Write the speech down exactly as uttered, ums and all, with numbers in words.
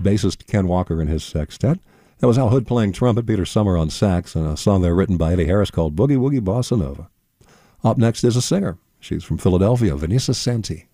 bassist Ken Walker and his sextet. That was Al Hood playing trumpet, Peter Summer on sax, and a song there written by Eddie Harris called Boogie Woogie Bossa Nova. Up next is a singer. She's from Philadelphia, Vanessa Santi.